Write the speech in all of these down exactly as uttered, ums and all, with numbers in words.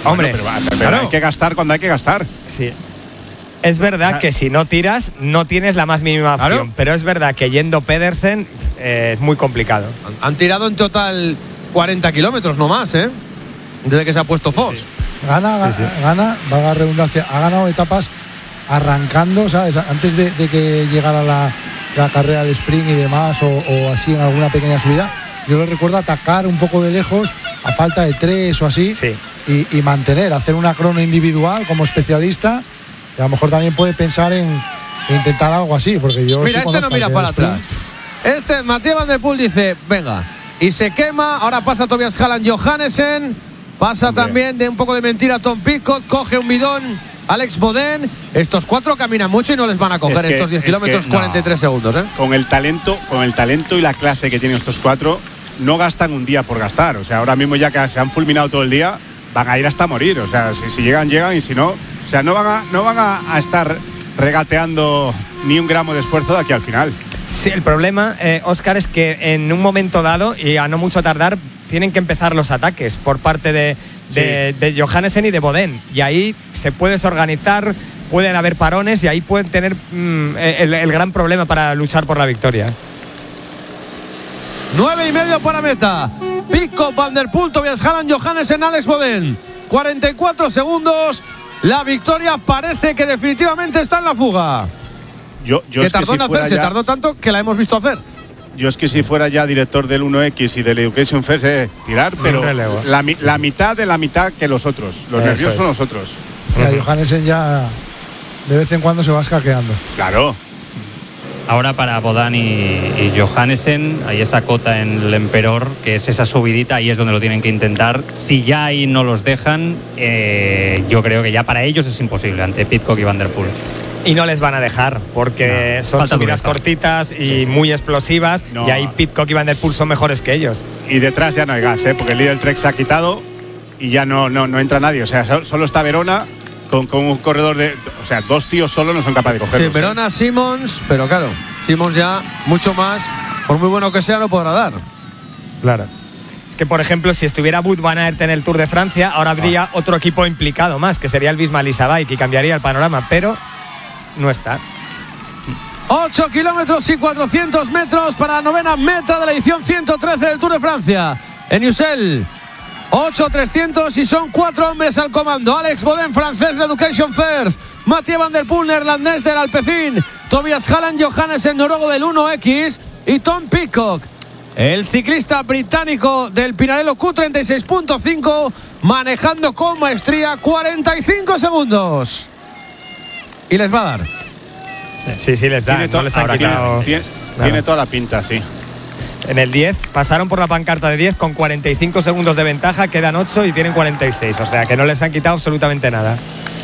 Hombre, bueno, pero, pero claro. Hay que gastar cuando hay que gastar. Sí. Es verdad, o sea, que si no tiras, no tienes la más mínima opción. Claro. Pero es verdad que yendo Pedersen eh, es muy complicado. Han, han tirado en total cuarenta kilómetros, no más, ¿eh? Desde que se ha puesto Foss. Sí. Gana, sí, sí. gana, valga la redundancia, ha ganado etapas arrancando, ¿sabes? Antes de, de que llegara la, la carrera del sprint y demás, o, o así en alguna pequeña subida. Yo lo recuerdo atacar un poco de lejos, a falta de tres o así, sí. y, y mantener, hacer una crono individual como especialista. Y a lo mejor también puede pensar en, en intentar algo así, porque yo mira, este no mira para atrás. Este, Mathieu Van Der Poel dice, venga, y se quema. Ahora pasa Tobias Halland Johannesen, pasa Hombre. también de un poco de mentira Tom Pidcock, coge un bidón Alex Bodén. Estos cuatro caminan mucho y no les van a coger que, estos diez kilómetros, cuarenta y tres no. segundos, ¿eh? Con el talento, con el talento y la clase que tienen estos cuatro, no gastan un día por gastar. O sea, ahora mismo ya que se han fulminado todo el día, van a ir hasta morir. O sea, si, si llegan, llegan, y si no, o sea, no van a, no van a, a estar regateando ni un gramo de esfuerzo de aquí al final. Sí, el problema, eh, Óscar, es que en un momento dado, y a no mucho tardar, tienen que empezar los ataques por parte de, de, sí. de Johannesen y de Bodén. Y ahí se puede desorganizar, pueden haber parones y ahí pueden tener mmm, el, el gran problema para luchar por la victoria. Nueve y medio para meta. Pidcock, Van Der Poel, Tobias Halland, Johannesen, Alex Bodén. cuarenta y cuatro segundos. La victoria parece que definitivamente está en la fuga. Yo, yo que es tardó que si en hacerse, ya, tardó tanto que la hemos visto hacer. Yo es que si fuera ya director del uno equis y del Education First, eh, tirar, pero la, la mitad de la mitad que los otros. Los Eso nerviosos es. son los otros. Ya, Johannesen ya de vez en cuando se va escaqueando. Claro. Ahora para Bodén y, y Johannesen hay esa cota en el Emperor, que es esa subidita, ahí es donde lo tienen que intentar. Si ya ahí no los dejan, eh, yo creo que ya para ellos es imposible ante Pidcock y Van Der Poel. Y no les van a dejar, porque no, son subidas cortitas y sí. muy explosivas, no. y ahí Pidcock y Van Der Poel son mejores que ellos. Y detrás ya no hay gas, ¿eh? Porque el líder Trek se ha quitado y ya no, no, no entra nadie. O sea, solo está Verona con, con un corredor de... O sea, dos tíos solo no son capaces de cogerlos. Sí, Verona, ¿eh? Simmons, pero claro, Simmons ya mucho más, por muy bueno que sea, no podrá dar. Claro. Es que, por ejemplo, si estuviera Wout van Aert en el Tour de Francia, ahora habría ah. otro equipo implicado más, que sería el Visma Lease Bike, y cambiaría el panorama, pero... no está. ocho kilómetros y cuatrocientos metros para la novena meta de la edición ciento trece del Tour de Francia. En Ussel, ocho trescientos y son cuatro hombres al comando. Alex Bodén, francés de Education First. Mathieu Van Der Poel, neerlandés del Alpecin. Tobias Halland Johannesen, noruego del uno equis. Y Tom Pidcock, el ciclista británico del Pinarello Q treinta y seis punto cinco, manejando con maestría cuarenta y cinco segundos. Y les va a dar. Sí, sí, les da. Tiene, no les han quitado, tiene, tiene toda la pinta, sí. En el diez pasaron por la pancarta de diez con cuarenta y cinco segundos de ventaja, quedan ocho y tienen cuarenta y seis, o sea que no les han quitado absolutamente nada.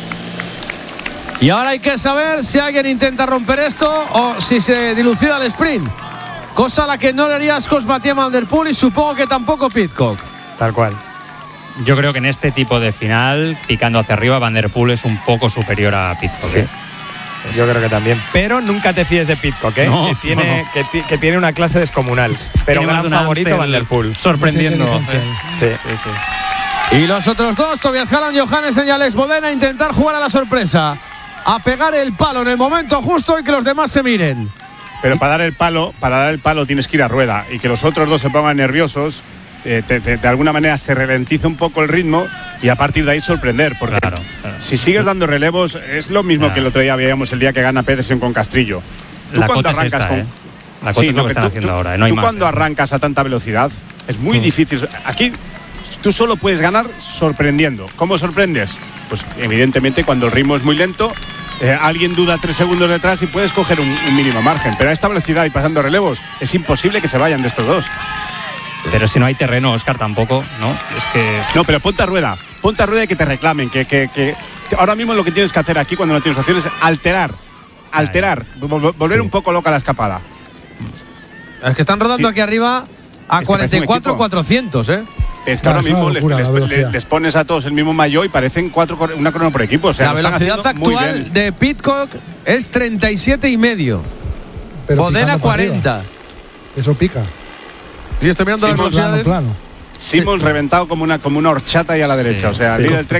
Y ahora hay que saber si alguien intenta romper esto o si se dilucida el sprint, cosa a la que no le haría ascos Mathieu Van Der Poel y supongo que tampoco Pidcock. Tal cual. Yo creo que en este tipo de final, picando hacia arriba, Van Der Poel es un poco superior a Pidcock. Sí. ¿eh? Yo creo que también. Pero nunca te fíes de Pidcock, ¿eh? No, que, tiene, no, no. Que, ti, que tiene una clase descomunal. Pero un gran favorito Van Der Poel. Sorprendiendo. Sí, sí, sí. Y los otros dos, Tobias Halland, Johannesen y Alex Bodén, a intentar jugar a la sorpresa. A pegar el palo en el momento justo y que los demás se miren. Pero para dar el palo, para dar el palo tienes que ir a rueda. Y que los otros dos se pongan nerviosos. Eh, te, te, de alguna manera se ralentiza un poco el ritmo y a partir de ahí sorprender, porque claro, claro. si sigues dando relevos es lo mismo claro. que el otro día veíamos el día que gana Pedersen con Castrillo. ¿Tú la cuando arrancas esta, con eh? La cosa sí, es lo no, que están tú, haciendo tú, ahora, no hay tú más, cuando eh. arrancas a tanta velocidad es muy mm. difícil. Aquí tú solo puedes ganar sorprendiendo. ¿Cómo sorprendes? Pues evidentemente cuando el ritmo es muy lento, eh, alguien duda tres segundos detrás y puedes coger un, un mínimo margen, pero a esta velocidad y pasando relevos es imposible que se vayan de estos dos. Pero si no hay terreno, Óscar, tampoco, ¿no? Es que... No, pero ponte a rueda. Ponte a rueda y que te reclamen. Que, que, que ahora mismo lo que tienes que hacer aquí cuando no tienes opción es alterar. Alterar. Volver sí. un poco loca la escapada. Es que están rodando sí. aquí arriba a cuarenta y cuatro cuatrocientos, ¿eh? Es que ahora mismo locura, les, les, les pones a todos el mismo maillot y parecen cuatro, una crono por equipo. O sea, la velocidad actual de Pidcock es treinta y siete y medio. Bodén a cuarenta. Eso pica. Sí, estoy mirando las velocidades. Simmons reventado como una, como una horchata y a la derecha. Sí, o sea, sí. el líder